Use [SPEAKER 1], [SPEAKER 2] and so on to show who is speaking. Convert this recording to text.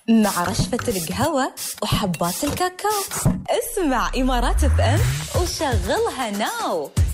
[SPEAKER 1] مع رشفة القهوة وحبات الكاكاو. اسمع إمارات FM وشغلها ناو.